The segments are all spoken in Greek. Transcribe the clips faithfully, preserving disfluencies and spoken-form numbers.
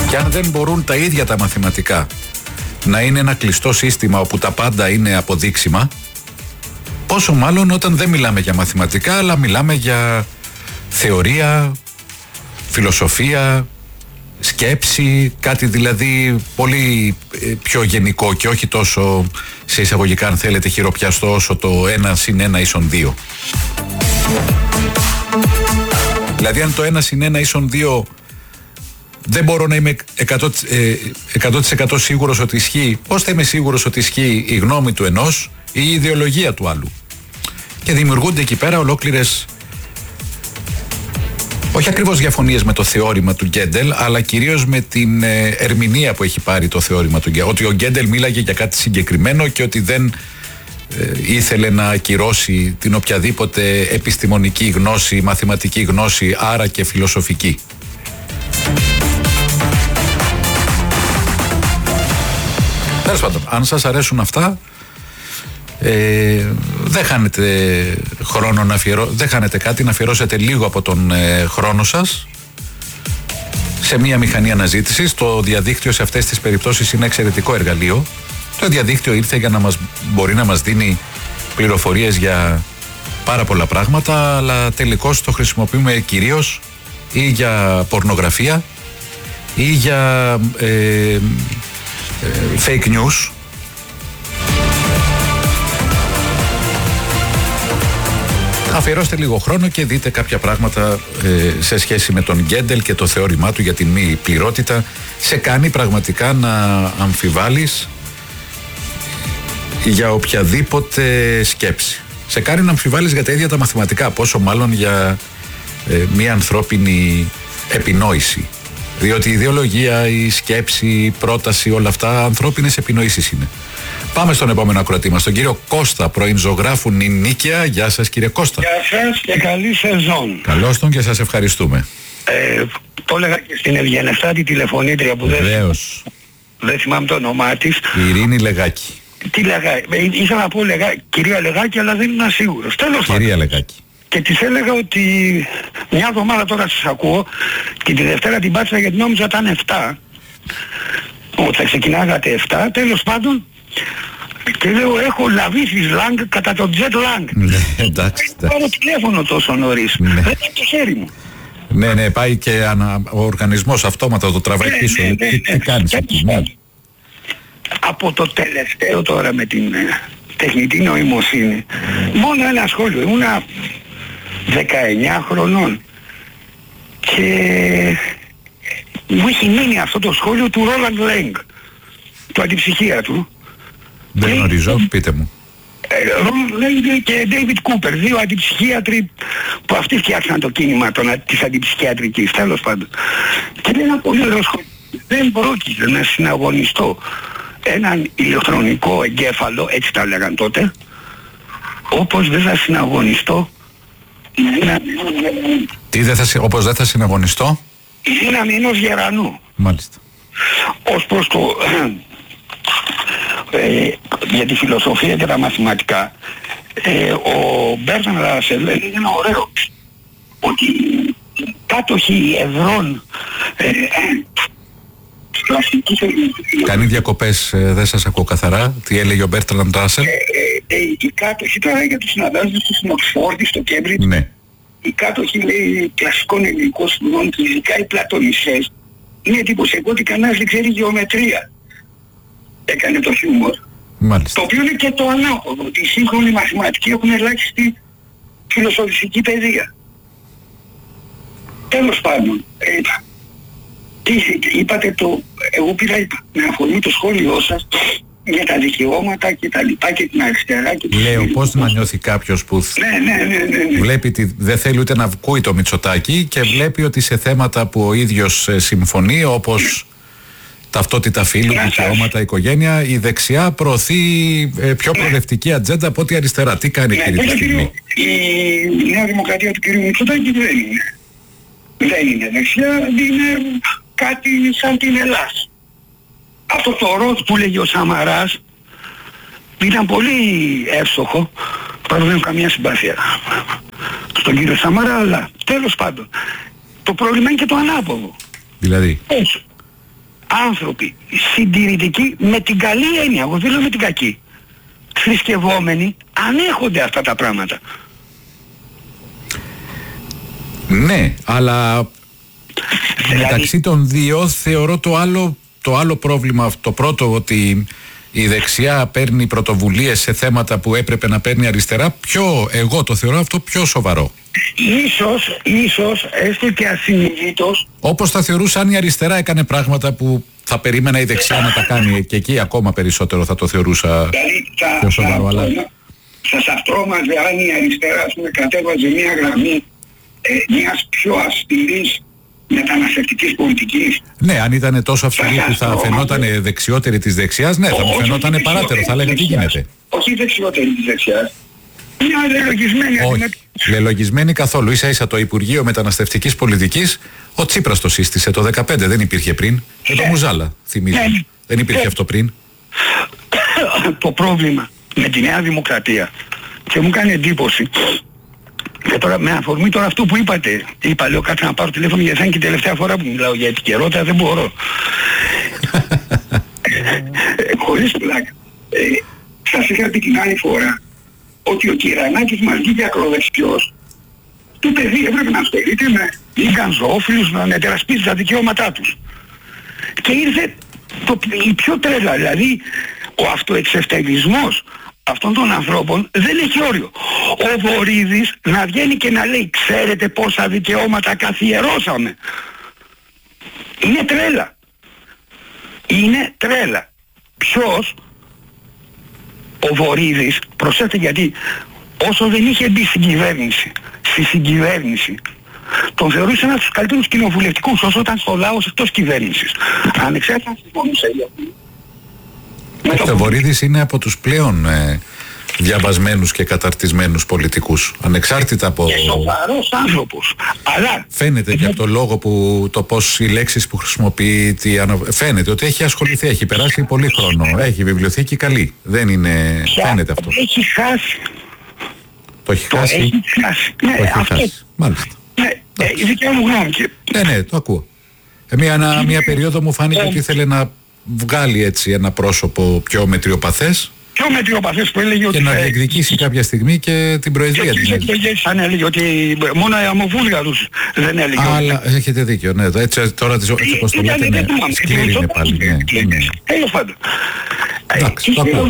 Και αν δεν μπορούν τα ίδια τα μαθηματικά να είναι ένα κλειστό σύστημα όπου τα πάντα είναι αποδείξιμα, πόσο μάλλον όταν δεν μιλάμε για μαθηματικά, αλλά μιλάμε για θεωρία, φιλοσοφία, σκέψη, κάτι δηλαδή πολύ πιο γενικό και όχι τόσο σε εισαγωγικά, αν θέλετε, χειροπιαστό όσο το ένα συν ένα ίσον δύο. Δηλαδή αν το ένα συν ένα ίσον δύο δεν μπορώ να είμαι εκατό τοις εκατό σίγουρος ότι ισχύει, πώς θα είμαι σίγουρος ότι ισχύει η γνώμη του ενός ή η ιδεολογία του άλλου? Και δημιουργούνται εκεί πέρα ολόκληρες, όχι ακριβώς διαφωνίες με το θεώρημα του Γκέντελ, αλλά κυρίως με την ε, ερμηνεία που έχει πάρει το θεώρημα του Γκέντελ. Ότι ο Γκέντελ μίλαγε για κάτι συγκεκριμένο και ότι δεν ε, ήθελε να ακυρώσει την οποιαδήποτε επιστημονική γνώση, μαθηματική γνώση, άρα και φιλοσοφική. Τέλος πάντων, αν σας αρέσουν αυτά, Ε, δεν χάνετε χρόνο να αφιερώ... δεν χάνετε κάτι να αφιερώσετε λίγο από τον ε, χρόνο σας σε μια μηχανή αναζήτησης. Το διαδίκτυο σε αυτές τις περιπτώσεις είναι εξαιρετικό εργαλείο. Το διαδίκτυο ήρθε για να μας μπορεί να μας δίνει πληροφορίες για πάρα πολλά πράγματα, αλλά τελικώς το χρησιμοποιούμε κυρίως ή για πορνογραφία ή για ε, ε, fake news. Αφιερώστε λίγο χρόνο και δείτε κάποια πράγματα ε, σε σχέση με τον Γκέντελ και το θεώρημά του για την μη πληρότητα. Σε κάνει πραγματικά να αμφιβάλλεις για οποιαδήποτε σκέψη. Σε κάνει να αμφιβάλλεις για τα ίδια τα μαθηματικά, πόσο μάλλον για ε, μια ανθρώπινη επινόηση. Διότι η ιδεολογία, η σκέψη, η πρόταση, όλα αυτά ανθρώπινες επινοήσεις είναι. Πάμε στον επόμενο ακροατή μας, τον κύριο Κώστα, πρώην ζωγράφου Νινίκαια. Γεια σας, κύριε Κώστα. Γεια σας και καλή σεζόν. Καλώς τον και σας ευχαριστούμε. Ε, το έλεγα και στην ευγενευτάτη τηλεφωνήτρια που δεν, δεν θυμάμαι το όνομά της. Η Ειρήνη Λεγάκη. Τι Λεγάκη, ήθελα να πω λεγά, κυρία Λεγάκη, αλλά δεν ήμουν σίγουρος. Τέλος πάντων. Κυρία Λεγάκη. Και της έλεγα ότι μια εβδομάδα τώρα σας ακούω και τη Δευτέρα την πάτησα γιατί νόμιζα ήταν εφτά. Ότι θα ξεκινάγατε εφτά, τέλος πάντων. Και λέω έχω λαβεί τη σλάνγκ κατά το jet lag. Ναι, εντάξει. Πάρω τηλέφωνο τόσο νωρίς. Ναι. Δεν είναι το χέρι μου. Ναι, ναι, πάει και ανα, ο οργανισμός αυτόματα το τραβάει Ναι, πίσω. ναι, ναι, Τι, ναι. τι κάνεις εκεί, ναι. Από το τελευταίο τώρα με την ε, τεχνητή νοημοσύνη, μόνο ένα σχόλιο. Ήμουνα δεκαεννιά χρονών και μου έχει μείνει αυτό το σχόλιο του Ρόλαντ Λέγκ, του αντιψυχία του. Δεν γνωρίζω, πείτε μου. Ρόλαντ Λέγκ και Ντέιβιτ Κούπερ, δύο αντιψυχίατροι που αυτοί φτιάξαν το κίνημα των, της αντιψυχιατρικής, τέλος πάντων. Και είναι ένα πολύ ωραίο σχόλιο. Δεν πρόκειται να συναγωνιστώ έναν ηλεκτρονικό εγκέφαλο, έτσι τα λέγαν τότε, όπως δεν θα συναγωνιστώ ένα... Τι δεν θα, όπως δεν θα συναγωνιστώ? Η δύναμη ενός γερανού. Μάλιστα. Ως προς το... Ε, για τη φιλοσοφία και τα μαθηματικά, ε, ο Μπέρναρντ Ράσελ λέει ένα ωραίο, ότι οι κάτοχοι εδρών ε, Κάνει διακοπές, ε, δεν σας ακούω καθαρά. Τι έλεγε ο Μπέρναρντ Ράσελ? Ε, ε, ε, οι κάτοχοι τώρα για τους συναδέλφους του στην Οξφόρδη, στο Κέμπριτζ, ναι. Οι κάτοχοι, λέει, κλασικών ελληνικών σπουδών και ειδικά οι πλατωνιστές, είναι εντυπωσιακό ότι κανένας δεν ξέρει γεωμετρία. Έκανε το χιούμορ. Μάλιστα. Το οποίο είναι και το ανάποδο, ότι οι σύγχρονοι μαθηματικοί έχουν ελάχιστη φιλοσοφική παιδεία. Τέλος πάντων, ε, τι, είπατε το, εγώ πήρα με αφορμή το σχόλιο σας για τα δικαιώματα και τα λοιπά και την αριστερά και τους... Λέω πώς να νιώθει κάποιος που ναι, ναι, ναι, ναι, ναι. βλέπει ότι δεν θέλει ούτε να ακούει το Μητσοτάκη και βλέπει ότι σε θέματα που ο ίδιος συμφωνεί, όπως ταυτότητα φύλου, δικαιώματα, οικογένεια, η δεξιά προωθεί ε, πιο προοδευτική ατζέντα από ό,τι αριστερά. Τι κάνει εκείνη τη στιγμή? Η Νέα Δημοκρατία του κ. Μητσοτάκη δεν είναι. Δεν είναι δεξιά, είναι κάτι σαν την Ελλάς. Αυτό το ροτ που λέγει ο Σαμαράς ήταν πολύ εύστοχο, παρά δεν έχω καμία συμπάθεια στον κύριο Σαμαρά, αλλά τέλος πάντων το πρόβλημα είναι και το ανάποδο. Δηλαδή? Έτσι. άνθρωποι συντηρητικοί με την καλή έννοια, εγώ δεν λέω με την κακή, θρησκευόμενοι, ανέχονται αυτά τα πράγματα. Ναι, αλλά δηλαδή, μεταξύ των δύο θεωρώ το άλλο, το άλλο πρόβλημα, το πρώτο, ότι η δεξιά παίρνει πρωτοβουλίες σε θέματα που έπρεπε να παίρνει αριστερά, πιο, εγώ το θεωρώ αυτό πιο σοβαρό. Ίσως, ίσως, έστω και ασυνειδήτως. Όπως θα θεωρούσα αν η αριστερά έκανε πράγματα που θα περίμενα η δεξιά να τα κάνει, και εκεί ακόμα περισσότερο θα το θεωρούσα πιο σοβαρό. Αλλά θα σας τρόμαζε αν η αριστερά, ας πούμε, κατέβαζε μια γραμμή ε, μιας πιο αυστηρής μεταναστευτικής πολιτικής. Ναι, αν ήταν τόσο αυστηρή που θα φαινόταν δεξιότερη της δεξιάς, ναι, θα μου φαινόταν παράτερο. Θα λέγα τι γίνεται. Όχι δεξιότερη της δεξιάς. Μια λελογισμένη. Όχι, λελογισμένη καθόλου. Ίσα ίσα το Υπουργείο Μεταναστευτικής Πολιτικής, ο Τσίπρας το σύστησε το δεκαπέντε, δεν υπήρχε πριν. Με το Μουζάλα, θυμίζω. Δεν υπήρχε αυτό πριν. Το πρόβλημα με τη Νέα Δημοκρατία, και μου κάνει εντύπωση, και τώρα με αφορμή τώρα αυτό που είπατε, είπα, λέω, κάτσε να πάρω τηλέφωνο γιατί θα είναι και η τελευταία φορά που μιλάω για επικαιρότητα, δεν μπορώ. ε, χωρίς πλάκα. Ε, σας είχα πει την άλλη φορά ότι ο Κυρανάκης μας βγήκε ακροδεξιός. Το παιδί έπρεπε να ασχολείται με λίγαν ζωόφιλους, να μετερασπίζει τα δικαιώματά τους. Και ήρθε το, η πιο τρέλα, δηλαδή ο αυτοεξευτελισμός αυτών των ανθρώπων δεν έχει όριο. Ο Βορίδης να βγαίνει και να λέει, ξέρετε πόσα δικαιώματα καθιερώσαμε. Είναι τρέλα. Είναι τρέλα. Ποιος? Ο Βορίδης, προσέξτε, γιατί όσο δεν είχε μπει στην κυβέρνηση, στη συγκυβέρνηση, τον θεωρούσε ένας από τους καλύτερους κοινοβουλευτικούς όσο ήταν στο λαός εκτός κυβέρνησης. Ανεξάρτητα συμφωνούσε. Ο Βορίδης είναι από τους πλέον ε, διαβασμένους και καταρτισμένους πολιτικούς. Ανεξάρτητα από... Και σοβαρός άνθρωπος. Αλλά... Φαίνεται και από το λόγο που, το πώς οι λέξεις που χρησιμοποιεί, τι ανα... φαίνεται ότι έχει ασχοληθεί, έχει περάσει πολύ χρόνο, έχει βιβλιοθήκη καλή. Δεν είναι... Ποια Φαίνεται αυτό. Έχει χάσει. Το έχει το χάσει. Έχει χάσει. Το Ναι, έχει αυτό... χάσει. Μάλιστα. Ναι, ε, η δικιά μου γνώμη. Και... Ναι, ναι, το ακούω. Ε, μια, μια περίοδο μου φάνηκε ότι ήθελε να βγάλει έτσι ένα πρόσωπο πιο μετριοπαθές πιο μετριοπαθές που έλεγε και ότι... να διεκδικήσει κάποια στιγμή και την προεδρία της. Και εκλογές αν έλεγε ότι μόνο οι αμοβούλγαρους δεν έλεγε. Αλλά έχετε δίκιο, ναι. Έτσι, τώρα έτσι όπως το λέτε, ναι, σκληρή είναι πάλι. Τέλος πάντων. Εντάξει, το ακούω.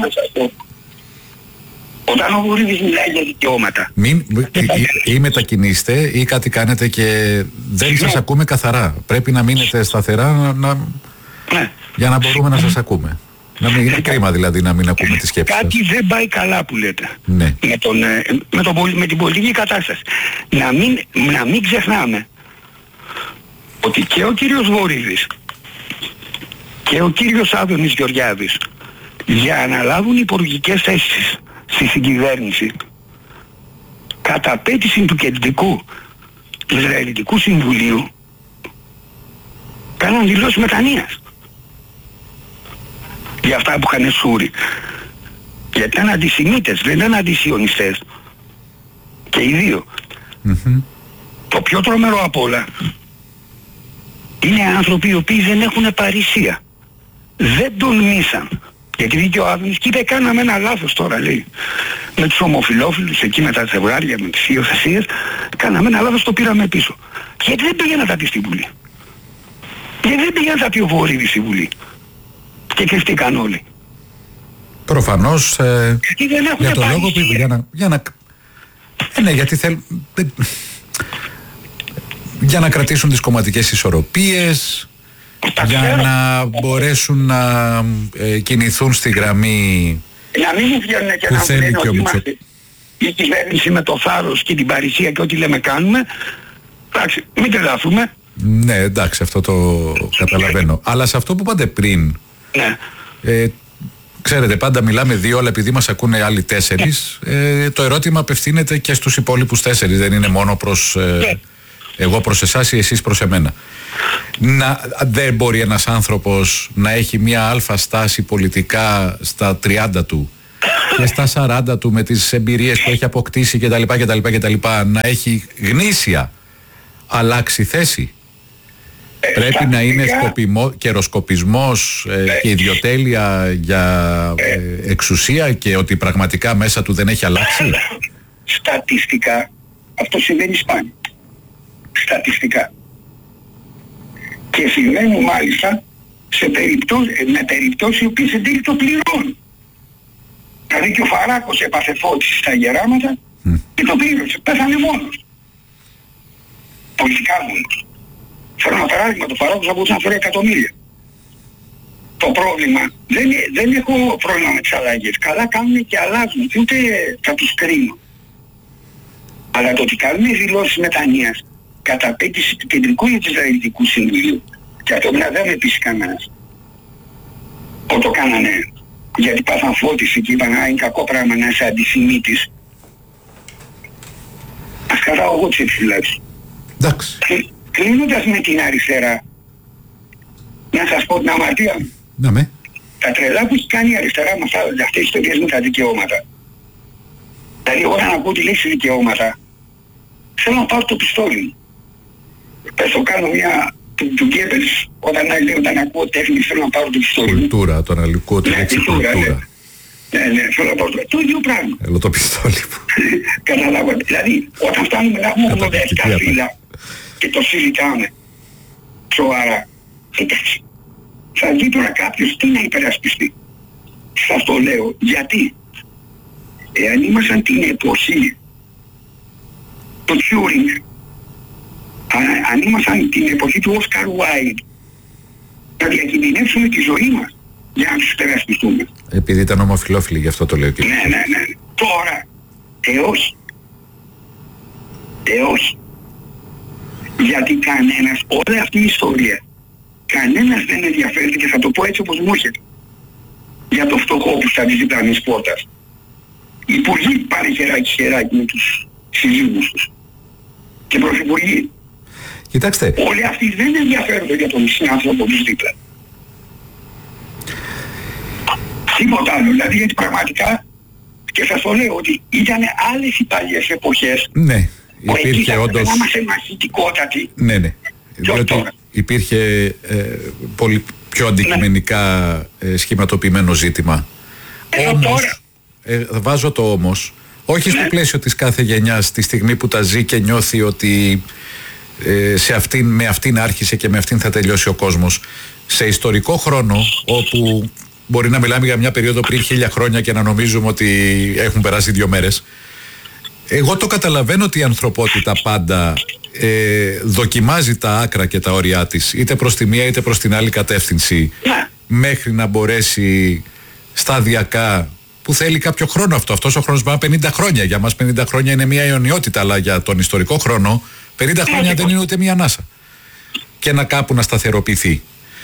Όταν ο Βορίδης μιλάει για δικαιώματα. Μην, ή μετακινήστε ή κάτι κάνετε και δεν σας ακούμε καθαρά. Πρέπει να μείνετε σταθερά να, να, ναι. για να μπορούμε να σας ακούμε. Να μην, είναι κρίμα δηλαδή να μην ακούμε τις σκέψεις σας. Κάτι δεν πάει καλά που λέτε. Ναι. Με, τον, με, τον, με την πολιτική κατάσταση. Να μην, να μην ξεχνάμε ότι και ο κύριος Βορίδης και ο κύριος Άδωνης Γεωργιάδης για να λάβουν υπουργικές θέσεις στη συγκυβέρνηση κατά απέτηση του κεντρικού Ισραηλιτικού Συμβουλίου κάναν δηλώσεις μετανοίας για αυτά που είχαν σούρει, γιατί ήταν αντισημίτες, δεν ήταν αντισιωνιστές και οι δύο. Mm-hmm. Το πιο τρομερό απ' όλα είναι άνθρωποι οι οποίοι δεν έχουν παρησία, δεν τολμήσαν. Γιατί βγήκε ο Άδωνης και είπε κάναμε ένα λάθος τώρα, λέει, με τους ομοφυλόφιλους εκεί με τα ζευγάρια, με τις υιοθεσίες, κάναμε ένα λάθος, το πήραμε πίσω. Γιατί δεν πήγε να τα πει στη Βουλή. Γιατί δεν πήγε να τα πει ο Βορίδης στη Βουλή. Και κρυφτήκαν όλοι. Προφανώς ε, για το λόγο που είπε, για να... Για να ε, ναι, γιατί θέλ, ε, για να κρατήσουν τις κομματικές ισορροπίες, για ξέρω. να μπορέσουν να ε, κινηθούν στη γραμμή να μην μου βγαίνουν και που να θέλει λένε και ο Μητσο... η κυβέρνηση με το θάρρος και την παρησία και ό,τι λέμε κάνουμε. Εντάξει, μην τρελαθούμε. Ναι, εντάξει, αυτό το καταλαβαίνω. Αλλά σε αυτό που είπατε πριν, ναι. ε, ξέρετε, πάντα μιλάμε δύο, αλλά επειδή μας ακούνε άλλοι τέσσερις, ε, το ερώτημα απευθύνεται και στους υπόλοιπους τέσσερις, δεν είναι μόνο προς ε, εγώ προς εσάς ή εσείς προς εμένα. Να, δεν μπορεί ένας άνθρωπος να έχει μια αλφα στάση πολιτικά στα τριάντα του και στα σαράντα του με τις εμπειρίες που έχει αποκτήσει κτλ, κτλ, κτλ, να έχει γνήσια αλλάξει θέση. Πρέπει να είναι σκοπιμό, καιροσκοπισμός ε, και ιδιοτέλεια για ε, εξουσία και ότι πραγματικά μέσα του δεν έχει αλλάξει. Στατιστικά αυτό συμβαίνει σπάνια. Στατιστικά. Και συμβαίνουν μάλιστα σε περιπτώσεις, με περιπτώσεις οι οποίες εν τέλει το πληρώνουν. Δηλαδή και ο Φαράκος έπαθε φώτιση στα γεράματα mm. και το πλήρωσε. Πέθανε μόνος. Πολιτικά μόνος. Θέλω ένα παράδειγμα, το Φαράκος θα μπορούσε να φέρει εκατομμύρια. Το πρόβλημα, δεν, δεν έχω πρόβλημα με τις αλλαγές. Καλά κάνουν και αλλάζουν και ούτε θα τους κρίνω. Αλλά το ότι κάνουν δηλώσεις μετανοίας κατά απέτηση του Κεντρικού Ισραηλιτικού Συμβουλίου, και αυτό να δεν με πείσει κανένας. Ό, το κάνανε γιατί πάθαν φώτιση και είπαν «Α, είναι κακό πράγμα να είσαι αντισημίτης». Ας κρατάω εγώ τις επιφυλάξεις. Εντάξει. Κλείνοντας με την αριστερά, να σας πω την αμαρτία μου. Να με. Τα τρελά που έχει κάνει η αριστερά με αυτά, αυτές τις ιστορίες με τα δικαιώματα. Δηλαδή όταν ακούω τη λέξη δικαιώματα, θέλω να πάρω το πιστόλι μου. Πες το κάνω μια του, του Γκέμπελς, όταν, όταν ακούω τέχνη θέλω να πάρω το πιστόλι μου. Κουλτούρα, τον αλικό τη λέξη κουλτούρα. Ναι, ναι, θέλω να πάρω το, το ίδιο πράγμα. Έλα το πιστόλι μου. Καταλάβατε. Δηλαδή όταν φτάνουμε να έχουμε ογδόντα επτά φύλλα και το συζητάμε σοβαρά, εντάξει. Θα βγει τώρα κάποιος τι να υπερασπιστεί. Σας το λέω. Γιατί εάν ήμασταν την εποχή του Τιούρινγκ, αν ήμασταν την εποχή του Όσκαρ Wilde, να διακινδυνεύσουμε τη ζωή μας για να τους υπερασπιστούμε. Επειδή ήταν ομοφυλόφιλοι, γι' αυτό το λέω και ναι, ναι, ναι. Τώρα, ε όχι. Ε όχι. Γιατί κανένας, όλη αυτή η ιστορία, κανένας δεν ενδιαφέρεται και θα το πω έτσι όπως μου έρχεται. Για το φτωχό που στα της διπλανής πόρτας. Οι υπουργοί πάνε χεράκι χεράκι με τους συζύγους τους. Και πρωθυπουργοί. Κοιτάξτε. Όλοι αυτοί δεν ενδιαφέρονται για τον συνάνθρωπο τους δίπλα. Τίποτα άλλο. Δηλαδή γιατί πραγματικά, και σας το λέω ότι ήταν άλλες οι παλιές εποχές. Ναι. Υπήρχε όντως... Να είμαστε μαχητικότατοι. Ναι, ναι. Διότι υπήρχε ε, πολύ πιο αντικειμενικά ναι. ε, σχηματοποιημένο ζήτημα. Ε, όμως, ε, βάζω το όμως, όχι ναι. στο πλαίσιο της κάθε γενιάς, τη στιγμή που τα ζει και νιώθει ότι ε, σε αυτήν, με αυτήν άρχισε και με αυτήν θα τελειώσει ο κόσμος. Σε ιστορικό χρόνο, όπου μπορεί να μιλάμε για μια περίοδο πριν χίλια χρόνια και να νομίζουμε ότι έχουν περάσει δύο μέρες, εγώ το καταλαβαίνω ότι η ανθρωπότητα πάντα ε, δοκιμάζει τα άκρα και τα όρια της, είτε προς τη μία είτε προς την άλλη κατεύθυνση, μέχρι να μπορέσει σταδιακά, που θέλει κάποιο χρόνο αυτό. Αυτός ο χρόνος πάει πενήντα χρόνια. Για μας πενήντα χρόνια είναι μια αιωνιότητα, αλλά για τον ιστορικό χρόνο πενήντα χρόνια δεν είναι ούτε μια ανάσα. Και να κάπου να σταθεροποιηθεί.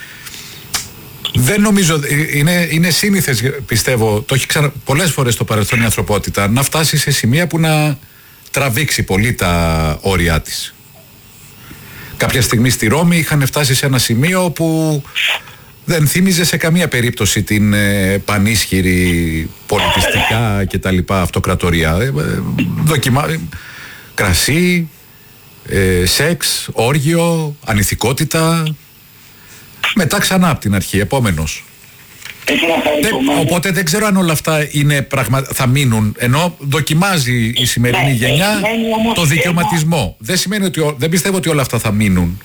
Δεν νομίζω, είναι, είναι σύνηθες, πιστεύω, το έχει ξανα, πολλές φορές στο παρελθόν η ανθρωπότητα, να φτάσει σε σημεία που να τραβήξει πολύ τα όρια της. Κάποια στιγμή στη Ρώμη είχαν φτάσει σε ένα σημείο που δεν θύμιζε σε καμία περίπτωση την ε, πανίσχυρη πολιτιστικά και τα λοιπά αυτοκρατορία. Ε, ε, δοκιμα... Κρασί, ε, σεξ, όργιο, ανηθικότητα. Μετά ξανά από την αρχή, επόμενος. Δεν, οπότε δεν ξέρω αν όλα αυτά είναι πραγμα... θα μείνουν, ενώ δοκιμάζει η σημερινή γενιά το δικαιωματισμό. Δεν σημαίνει ότι, δεν πιστεύω ότι όλα αυτά θα μείνουν.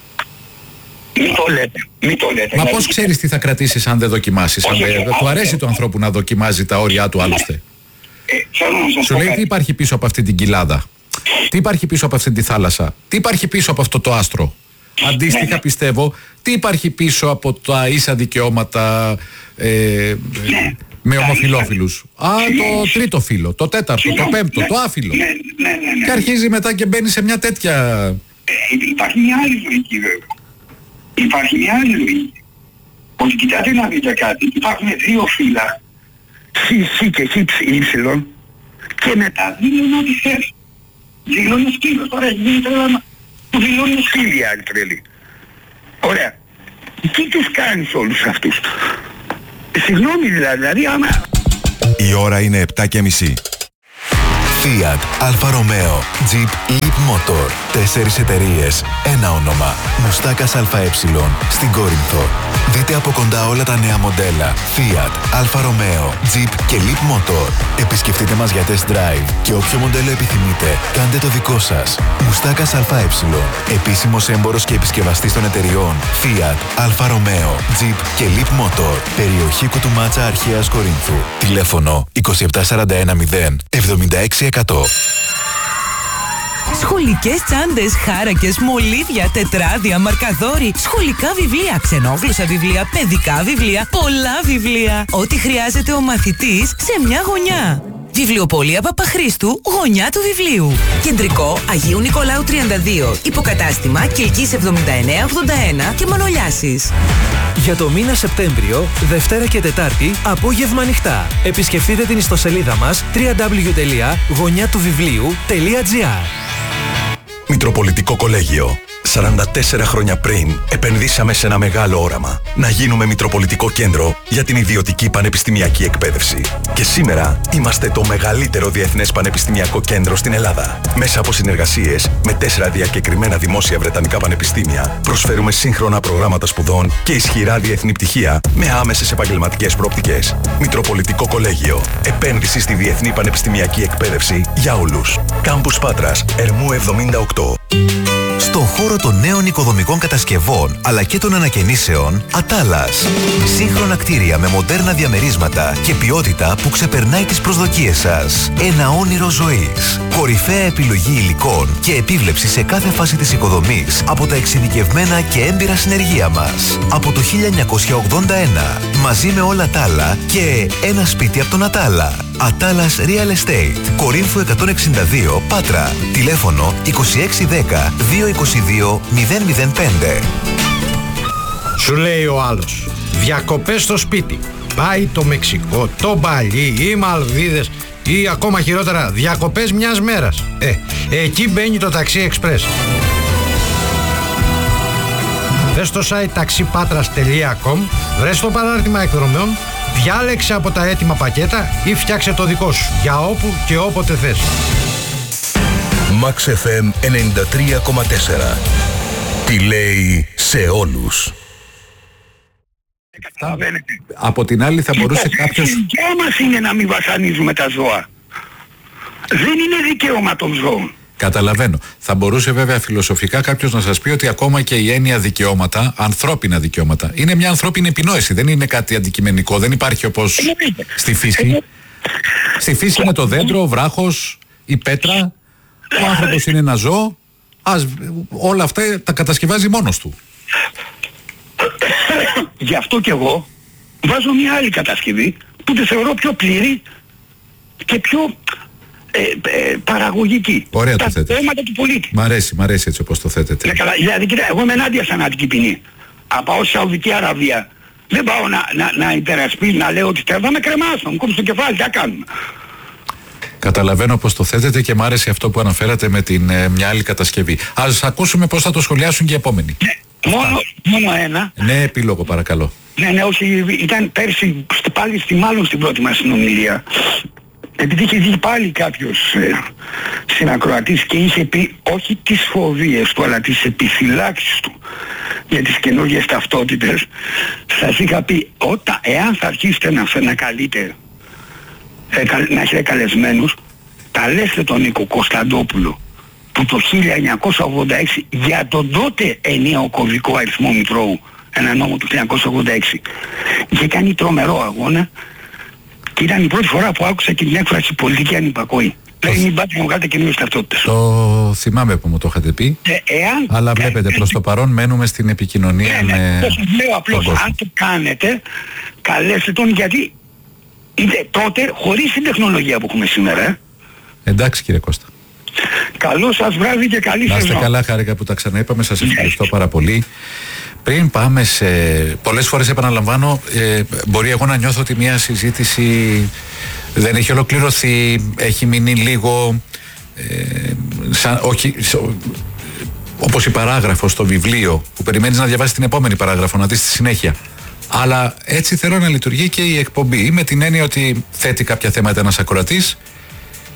Μην το λέτε, μην το λέτε. Μα πώς ξέρεις τι θα κρατήσεις αν δεν δοκιμάσεις? Αν δεν... Του αρέσει του ανθρώπου να δοκιμάζει τα όρια του άλλωστε. Σου λέει τι υπάρχει πίσω από αυτή την κοιλάδα, τι υπάρχει πίσω από αυτή τη θάλασσα, τι υπάρχει πίσω από αυτό το άστρο. Αντίστοιχα πιστεύω, τι υπάρχει πίσω από τα ίσα δικαιώματα ε, ναι. με ομοφυλόφιλους. Α, το τρίτο φύλο, το τέταρτο, το πέμπτο, ναι. το άφυλο. Ναι, ναι, ναι, ναι. Και αρχίζει μετά και μπαίνει σε μια τέτοια... Ε, υπάρχει μια άλλη λογική βέβαια. Υπάρχει μια άλλη λογική. Ότι κοιτάτε να δείτε κάτι, υπάρχουν δύο φύλλα, Σ, Σ και Χ, Y, και μετά δίνουν ό,τι θέλει. Δηλώνει σκύλος, τώρα γίνει τρέλα. Που δηλώνουν σκύλοι άλλοι τρελοί. Ωραία. Τι τους κάνεις όλους αυτούς? Συγγνώμη δηλαδή, δηλαδή άμα... Η ώρα είναι επτά και μισή. Fiat, Alfa Romeo, Jeep, Leap Motor. Τέσσερις εταιρείες, ένα όνομα. Μουστάκας ΑΕ στην Κόρινθο. Δείτε από κοντά όλα τα νέα μοντέλα Fiat, Alfa Romeo, Jeep και Leap Motor. Επισκεφτείτε μας για test drive και όποιο μοντέλο επιθυμείτε, κάντε το δικό σας. Μουστάκας ΑΕ, επίσημος έμπορος και επισκευαστής των εταιριών Fiat, Alfa Romeo, Jeep και Leap Motor. Περιοχή Κουτουμάτσα Αρχαίας Κορίνθου. Τηλέφωνο είκοσι επτά σαράντα ένα μηδέν εβδομήντα έξι εκατό. Σχολικές τσάντες, χάρακες, μολύβια, τετράδια, μαρκαδόροι, σχολικά βιβλία, ξενόγλωσσα βιβλία, παιδικά βιβλία, πολλά βιβλία. Ό,τι χρειάζεται ο μαθητής σε μια γωνιά. Βιβλιοπωλεία Παπαχρήστου, γωνιά του βιβλίου. Κεντρικό Αγίου Νικολάου τριάντα δύο. Υποκατάστημα Κιλκής εβδομήντα εννέα ογδόντα ένα και Μανολιάσης. Για το μήνα Σεπτέμβριο, Δευτέρα και Τετάρτη, απόγευμα ανοιχτά. Επισκεφτείτε την ιστοσελίδα μας double-u double-u double-u τελεία γωνιά του βιβλίου τελεία τζι άρ. Μητροπολιτικό Κολέγιο. σαράντα τέσσερα χρόνια πριν επενδύσαμε σε ένα μεγάλο όραμα. Να γίνουμε Μητροπολιτικό Κέντρο για την ιδιωτική πανεπιστημιακή εκπαίδευση. Και σήμερα είμαστε το μεγαλύτερο διεθνές πανεπιστημιακό κέντρο στην Ελλάδα. Μέσα από συνεργασίες με τέσσερα διακεκριμένα δημόσια βρετανικά πανεπιστήμια, προσφέρουμε σύγχρονα προγράμματα σπουδών και ισχυρά διεθνή πτυχία με άμεσες επαγγελματικές προοπτικές. Μητροπολιτικό Κολέγιο. Επένδυση στη διεθνή πανεπιστημιακή εκπαίδευση για όλους. Κάμπους Πάτρας, Ερμού εβδομήντα οκτώ. Στον χώρο των νέων οικοδομικών κατασκευών αλλά και των ανακαινήσεων, Ατάλας. Σύγχρονα κτίρια με μοντέρνα διαμερίσματα και ποιότητα που ξεπερνάει τις προσδοκίες σας. Ένα όνειρο ζωής. Κορυφαία επιλογή υλικών και επίβλεψη σε κάθε φάση της οικοδομής από τα εξειδικευμένα και έμπειρα συνεργεία μας. Από το χίλια εννιακόσια ογδόντα ένα. Μαζί με όλα τα άλλα και ένα σπίτι από τον Ατάλα. Ατάλας Real Estate. Κορίνθου εκατόν εξήντα δύο, Πάτρα. Τηλέφωνο είκοσι έξι δέκα διακόσια είκοσι δύο μηδέν μηδέν πέντε. Σου λέει ο άλλος, διακοπές στο σπίτι. Πάει το Μεξικό, το Μπαλί, οι Μαλδίβες ή ακόμα χειρότερα διακοπές μιας μέρας. Ε, εκεί μπαίνει το Taxi Express. Μπες στο site taxipatras τελεία com, βρες το παράρτημα εκδρομέων, διάλεξε από τα έτοιμα πακέτα ή φτιάξε το δικό σου για όπου και όποτε θες. Max εφ εμ ενενήντα τρία κόμμα τέσσερα. Τι λέει σε όλους. Από την άλλη θα μπορούσε κάποιος... Η δικιά μας είναι να μην βασανίζουμε τα ζώα. Δεν είναι δικαίωμα των ζώων. Καταλαβαίνω. Θα μπορούσε βέβαια φιλοσοφικά κάποιος να σας πει ότι ακόμα και η έννοια δικαιώματα, ανθρώπινα δικαιώματα, είναι μια ανθρώπινη επινόηση. Δεν είναι κάτι αντικειμενικό. Δεν υπάρχει όπως στη φύση. Στη φύση είναι το δέντρο, ο βράχος, η πέτρα. Ο άνθρωπος είναι ένα ζώο. Ας, όλα αυτά τα κατασκευάζει μόνος του. Γι' αυτό κι εγώ βάζω μια άλλη κατασκευή που τη θεωρώ πιο πλήρη και πιο ε, ε, παραγωγική. Ωραία τα το θέτεις. θέματα του πολίτη. Μ' αρέσει, μ' αρέσει έτσι όπως το θέτετε. Ναι, καλά, δηλαδή κοίτα, εγώ είμαι ενάντια σαν θανατική ποινή. Αν πάω στη Σαουδική Αραβία δεν πάω να, να, να υπερασπίσω, να λέω ότι θα με κρεμάσω, μου κόψω το κεφάλι, τι θα κάνουμε. Καταλαβαίνω πώς το θέτετε και μ' άρεσε αυτό που αναφέρατε με την ε, μια άλλη κατασκευή. Ας ακούσουμε πώς θα το σχολιάσουν και οι επόμενοι. Ναι, μόνο, μόνο ένα. Ναι, επίλογο παρακαλώ. Ναι, ναι, όχι, ήταν πέρσι πάλι στη, μάλλον στην πρώτη μας συνομιλία. Επειδή είχε δει πάλι κάποιος ε, συνακροατής και είχε πει όχι τις φοβίες του αλλά τις επιφυλάξεις του για τις καινούργιες ταυτότητες, σας είχα πει όταν, εάν θα αρχίσετε να, να καλείτε ε, να έχετε καλεσμένους, καλέστε τον Νίκο Κωνσταντόπουλο που το χίλια εννιακόσια ογδόντα έξι για τον τότε ενιαίο κωδικό αριθμό Μητρώου, ένα νόμο του χίλια εννιακόσια ογδόντα έξι, είχε κάνει τρομερό αγώνα και ήταν η πρώτη φορά που άκουσα και την έκφραση πολιτική ανυπακοή. Λέει μην πάτε να βγάλετε καινούριες ταυτότητες. Το θυμάμαι που μου το είχατε πει, ε, εάν, αλλά βλέπετε προς το παρόν μένουμε στην επικοινωνία ναι, ναι, με... το σας λέω απλώς, αν το κάνετε καλέστε τον, γιατί είναι τότε χωρίς την τεχνολογία που έχουμε σήμερα. Ε. Εντάξει κύριε Κώστα. Καλό σας βράδυ και καλή σεζόν. Να είστε καλά, χάρηκα που τα ξαναείπαμε, σας ευχαριστώ yes. πάρα πολύ. Πριν πάμε σε... Πολλές φορές επαναλαμβάνω, ε, μπορεί εγώ να νιώθω ότι μια συζήτηση δεν έχει ολοκληρωθεί, έχει μείνει λίγο, ε, σαν, όχι, σο, όπως η παράγραφος στο βιβλίο, που περιμένεις να διαβάσεις την επόμενη παράγραφο, να δεις τη συνέχεια. Αλλά έτσι θέλω να λειτουργεί και η εκπομπή, με την έννοια ότι θέτει κάποια θέματα ένας ακροατής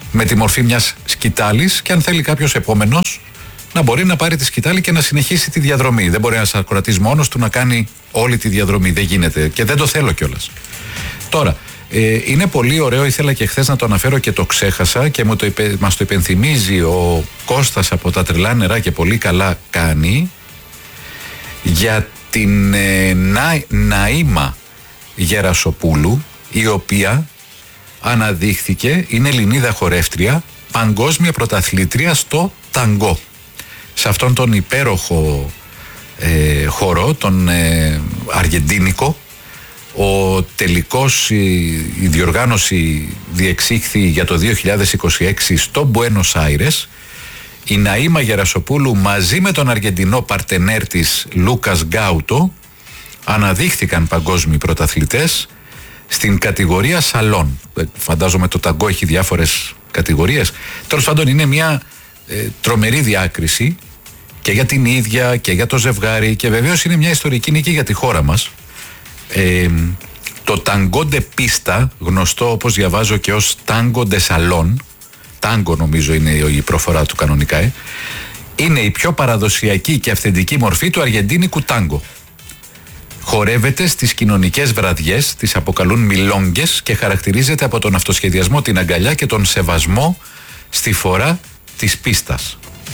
με τη μορφή μιας σκητάλης, και αν θέλει κάποιος επόμενος να μπορεί να πάρει τη σκητάλη και να συνεχίσει τη διαδρομή. Δεν μπορεί ένας ακροατής μόνος του να κάνει όλη τη διαδρομή. Δεν γίνεται και δεν το θέλω κιόλας. Τώρα, ε, είναι πολύ ωραίο, ήθελα και χθες να το αναφέρω και το ξέχασα και μου το υπε, μας το υπενθυμίζει ο Κώστας από τα Τρελά Νερά και πολύ καλά κάνει, για την ε, Να, Ναΐμα Γερασοπούλου, η οποία αναδείχθηκε, είναι Ελληνίδα χορεύτρια, παγκόσμια πρωταθλήτρια στο ταγκό. Σε αυτόν τον υπέροχο ε, χορό, τον ε, αργεντίνικο, ο τελικός, η, η διοργάνωση διεξήχθη για το δύο χιλιάδες είκοσι έξι στο Μπουένος Άιρες. Η Ναΐμα Γερασοπούλου μαζί με τον Αργεντινό παρτενέρ της Λούκας Γκάουτο αναδείχθηκαν παγκόσμιοι πρωταθλητές στην κατηγορία σαλόν. Φαντάζομαι το ταγκό έχει διάφορες κατηγορίες. Τέλος πάντων είναι μια ε, τρομερή διάκριση και για την ίδια και για το ζευγάρι, και βεβαίως είναι μια ιστορική νίκη για τη χώρα μας. Ε, το ταγκό ντε πίστα, γνωστό όπως διαβάζω και ως τάγκο ντε σαλόν, τάγκο νομίζω είναι η προφορά του κανονικά, ε, είναι η πιο παραδοσιακή και αυθεντική μορφή του αργεντίνικου τάγκο. Χορεύεται στις κοινωνικές βραδιές, τις αποκαλούν μιλόγγες, και χαρακτηρίζεται από τον αυτοσχεδιασμό, την αγκαλιά και τον σεβασμό στη φορά της πίστας.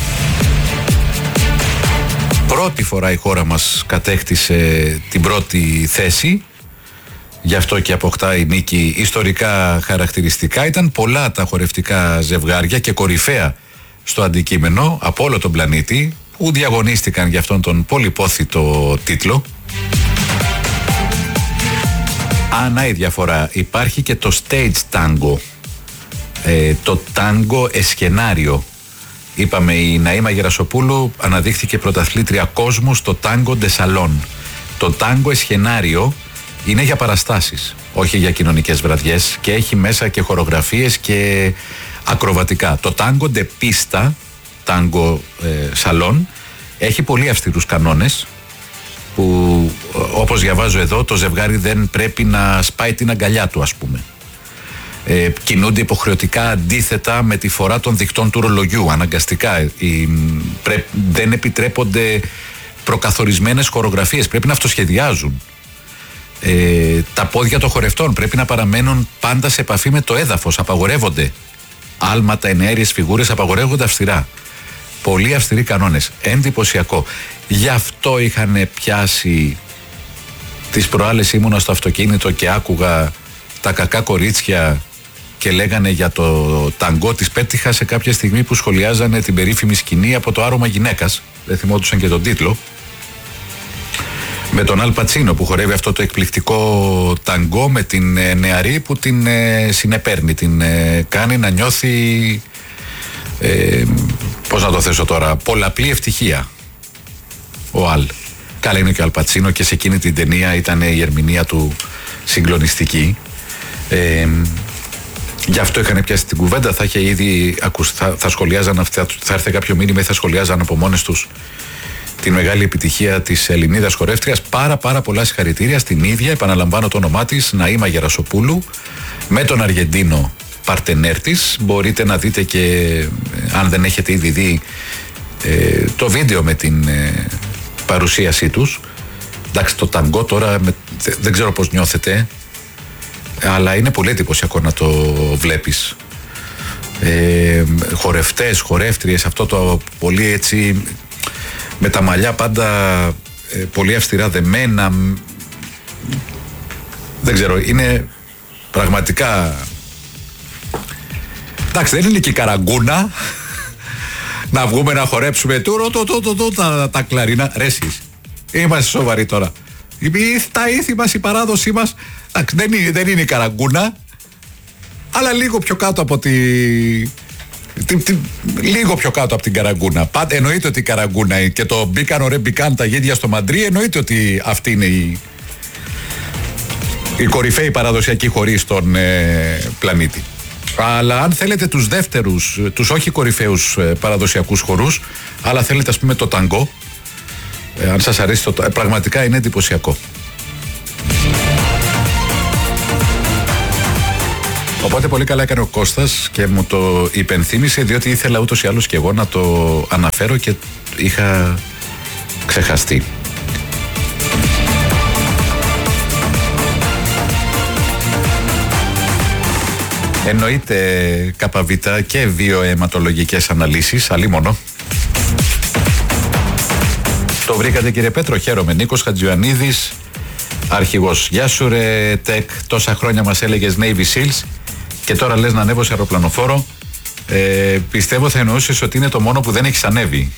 Πρώτη φορά η χώρα μας κατέκτησε την πρώτη θέση, γι' αυτό και αποκτά η νίκη ιστορικά χαρακτηριστικά. Ήταν πολλά τα χορευτικά ζευγάρια και κορυφαία στο αντικείμενο από όλο τον πλανήτη που διαγωνίστηκαν για αυτόν τον πολυπόθητο τίτλο. Ανά η διαφορά. Υπάρχει και το stage tango, ε, το tango εσκενάριο. Είπαμε, η Ναΐμα Γερασοπούλου αναδείχθηκε πρωταθλήτρια κόσμου στο tango de salon. Το tango εσκενάριο είναι για παραστάσεις, όχι για κοινωνικές βραδιές, και έχει μέσα και χορογραφίες και ακροβατικά. Το tango de pista, tango ε, salon, έχει πολύ αυστηρούς κανόνες, που όπως διαβάζω εδώ, το ζευγάρι δεν πρέπει να σπάει την αγκαλιά του, ας πούμε. Ε, κινούνται υποχρεωτικά αντίθετα με τη φορά των δικτών του ρολογιού, αναγκαστικά. Ε, πρέ, δεν επιτρέπονται προκαθορισμένες χορογραφίες, πρέπει να αυτοσχεδιάζουν. Ε, τα πόδια των χορευτών πρέπει να παραμένουν πάντα σε επαφή με το έδαφος, απαγορεύονται. Άλματα, ενέργειες, φιγούρες απαγορεύονται αυστηρά. Πολύ αυστηροί κανόνες. Εντυπωσιακό. Γι' αυτό είχαν πιάσει, τις προάλλες ήμουνα στο αυτοκίνητο και άκουγα τα κακά κορίτσια και λέγανε για το ταγκό. Τις πέτυχα σε κάποια στιγμή που σχολιάζανε την περίφημη σκηνή από το Άρωμα Γυναίκας. Δεν θυμόντουσαν και τον τίτλο. Με τον Αλ Πατσίνο που χορεύει αυτό το εκπληκτικό ταγκό με την ε, νεαρή που την ε, συνεπέρνει, την ε, κάνει να νιώθει, ε, πώς να το θέσω τώρα, πολλαπλή ευτυχία. Ο Αλ. Καλά είναι και ο Αλ Πατσίνο, και σε εκείνη την ταινία ήταν η ερμηνεία του συγκλονιστική. Ε, γι' αυτό είχαν πιάσει την κουβέντα. Θα είχε ήδη ακουσ... θα, θα σχολιάζαν, θα, θα έρθει κάποιο μήνυμα ή θα σχολιάζαν από μόνες τους την μεγάλη επιτυχία της Ελληνίδας χορεύτριας. Πάρα πάρα πολλά συγχαρητήρια στην ίδια, επαναλαμβάνω το όνομά της, Ναΐμα Γερασοπούλου, με τον Αργεντίνο παρτενέρ της. Μπορείτε να δείτε και, αν δεν έχετε ήδη δει, ε, το βίντεο με την ε, παρουσίασή τους. Εντάξει, το ταγκό τώρα με, δεν ξέρω πώς νιώθετε, αλλά είναι πολύ εντυπωσιακό να το βλέπεις. Ε, χορευτές, χορεύτριες, αυτό το πολύ έτσι, με τα μαλλιά πάντα ε, πολύ αυστηρά δεμένα. Δεν ξέρω, είναι πραγματικά, εντάξει, δεν είναι και η καραγκούνα να βγούμε να χορέψουμε τούρο, το, το, το, το, τα, τα κλαρίνα. Ρε εσείς, είμαστε σοβαροί τώρα. Τα ήθη μας, η παράδοσή μας, εντάξει, δεν είναι, δεν είναι η καραγκούνα, αλλά λίγο πιο κάτω από τη... Τι, τι, λίγο πιο κάτω από την καραγκούνα. Πάντα εννοείται ότι η καραγκούνα και το μπήκαν ωραία, μπήκαν τα γέντια στο μαντρί, εννοείται ότι αυτή είναι η, η κορυφαίη παραδοσιακή χορή στον ε, πλανήτη. Αλλά αν θέλετε τους δεύτερους, τους όχι κορυφαίους ε, παραδοσιακούς χορούς, αλλά θέλετε ας πούμε το ταγκό, ε, αν σας αρέσει το, ε, πραγματικά είναι εντυπωσιακό. Οπότε πολύ καλά έκανε ο Κώστας και μου το υπενθύμησε, διότι ήθελα ούτως ή άλλως και εγώ να το αναφέρω και είχα ξεχαστεί. Εννοείται ΚΒ και βιοαιματολογικές αναλύσεις, αλίμονο. Το βρήκατε κύριε Πέτρο, χαίρομαι. Νίκος Χατζιωαννίδης, αρχηγός. Γεια σου ρε Τεκ, τόσα χρόνια μας έλεγες Navy Seals και τώρα λες να ανέβω σε αεροπλανοφόρο. Ε, πιστεύω θα εννοούσες ότι είναι το μόνο που δεν έχεις ανέβει.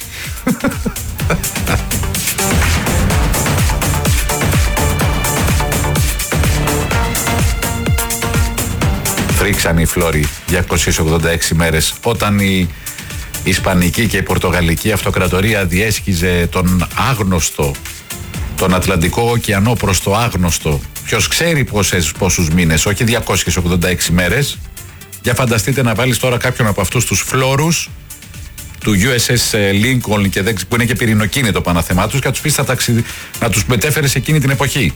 Φρίξαν οι φλόροι διακόσιες ογδόντα έξι μέρες όταν η Ισπανική και η Πορτογαλική Αυτοκρατορία διέσχιζε τον άγνωστο, τον Ατλαντικό ωκεανό προς το άγνωστο. Ποιος ξέρει πόσες, πόσους μήνες, όχι διακόσιες ογδόντα έξι μέρες. Για φανταστείτε να βάλεις τώρα κάποιον από αυτούς τους φλόρους του γιου ες ες Lincoln και δεν, που είναι και πυρηνοκίνητο παναθεμά τους και να τους πεις ταξιδι... να τους μετέφερες εκείνη την εποχή.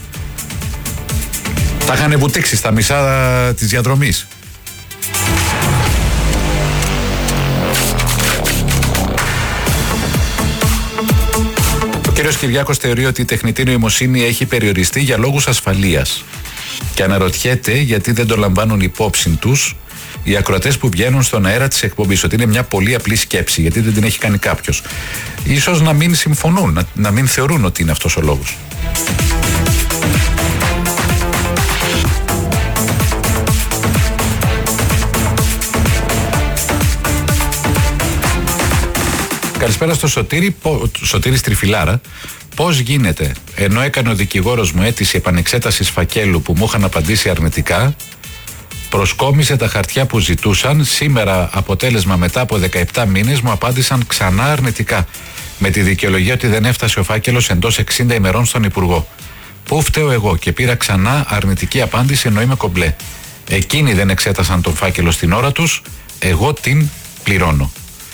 Τα είχαν βουτήξει στα μισά της διαδρομής. Ο κύριος Κυριάκος θεωρεί ότι η τεχνητή νοημοσύνη έχει περιοριστεί για λόγους ασφαλείας και αναρωτιέται γιατί δεν το λαμβάνουν υπόψη τους οι ακροατές που βγαίνουν στον αέρα της εκπομπής, ότι είναι μια πολύ απλή σκέψη, γιατί δεν την έχει κάνει κάποιος. Ίσως να μην συμφωνούν, να, να μην θεωρούν ότι είναι αυτός ο λόγος. Καλησπέρα στο Σωτήρη, Σωτήρη Στριφιλάρα. Πώς γίνεται, ενώ έκανε ο δικηγόρος μου αίτηση επανεξέτασης φακέλου που μου είχαν απαντήσει αρνητικά, προσκόμισε τα χαρτιά που ζητούσαν, σήμερα αποτέλεσμα μετά από δεκαεπτά μήνες μου απάντησαν ξανά αρνητικά, με τη δικαιολογία ότι δεν έφτασε ο φάκελος εντός εξήντα ημερών στον Υπουργό. Πού φταίω εγώ και πήρα ξανά αρνητική απάντηση ενώ είμαι κομπλέ. Εκείνοι δεν εξέτασαν τον φάκελο στην ώρα τους, εγώ την πληρώνω.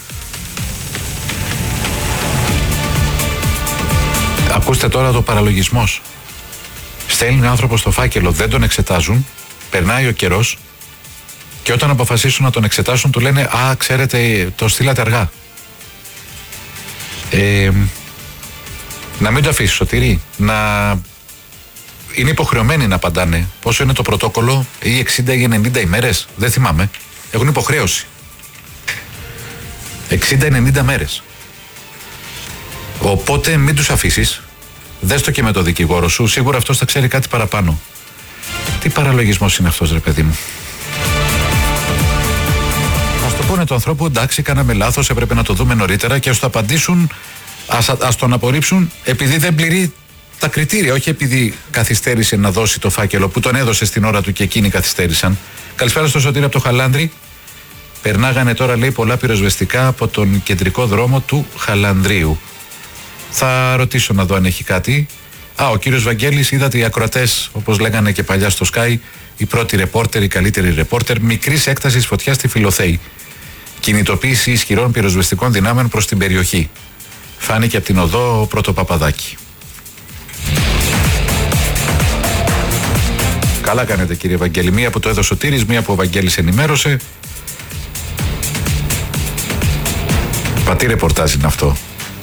Ακούστε τώρα το παραλογισμός. Στέλνει ο άνθρωπος το φάκελο, δεν τον εξετάζουν, περνάει ο καιρός και όταν αποφασίσουν να τον εξετάσουν του λένε «Α, ξέρετε, το στείλατε αργά». Ε, να μην το αφήσεις, Σωτήρη, να είναι υποχρεωμένοι να απαντάνε. Πόσο είναι το πρωτόκολλο, ή εξήντα ή ενενήντα ημέρες, δεν θυμάμαι. Έχουν υποχρέωση. εξήντα ενενήντα μέρες. Οπότε μην τους αφήσεις. Δες το και με το δικηγόρο σου. Σίγουρα αυτός θα ξέρει κάτι παραπάνω. Τι παραλογισμός είναι αυτός, ρε παιδί μου. Ας το πούνε του ανθρώπου, εντάξει, κάναμε λάθος, έπρεπε να το δούμε νωρίτερα και ας το απαντήσουν, ας, ας τον απορρίψουν επειδή δεν πληρεί τα κριτήρια, όχι επειδή καθυστέρησε να δώσει το φάκελο που τον έδωσε στην ώρα του και εκείνοι καθυστέρησαν. Καλησπέρα στο Σωτήρη από το Χαλάνδρι. Περνάγανε τώρα, λέει, πολλά πυροσβεστικά από τον κεντρικό δρόμο του Χαλανδρίου. Θα ρωτήσω να δω αν έχει κάτι. Α, ο κύριος Βαγγέλης, είδατε οι ακροατές, όπως λέγανε και παλιά στο Sky, η πρώτη ρεπόρτερ, η καλύτερη ρεπόρτερ, μικρής έκτασης φωτιά στη Φιλοθέη. Κινητοποίηση ισχυρών πυροσβεστικών δυνάμεων προς την περιοχή. Φάνηκε από την οδό Πρωτοπαπαδάκη. Καλά κάνετε, κύριε Βαγγέλη. Μία που το έδωσε ο Τήρης, μία που ο Βαγγέλης ενημέρωσε. Πα τι ρεπορτάζ είναι αυτό.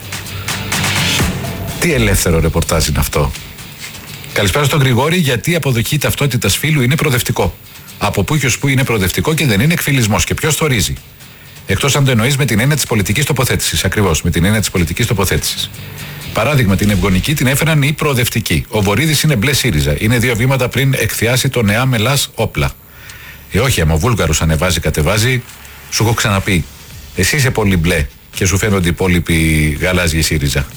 Τι ελεύθερο ρεπορτάζ είναι αυτό. Καλησπέρα στον Γρηγόρη, γιατί η αποδοχή ταυτότητας φύλου είναι προοδευτικό. Από πού και ως πού είναι προοδευτικό και δεν είναι εκφυλισμός. Και ποιος το ορίζει. Εκτός αν το εννοείς με την έννοια της πολιτικής τοποθέτησης. Ακριβώς, με την έννοια της πολιτικής τοποθέτησης. Παράδειγμα, την ευγονική την έφεραν οι προοδευτικοί. Ο Βορίδης είναι μπλε ΣΥΡΙΖΑ. Είναι δύο βήματα πριν εκθιάσει το νεά μελάς όπλα. Ε, όχι, άμα ο Βούλγαρος ανεβάζει, κατεβάζει, σου έχω ξαναπεί. Εσύ είσαι πολύ μπλε και σου φαίνονται οι υπόλοιποι γαλάζιοι ΣΥΡΙΖΑ.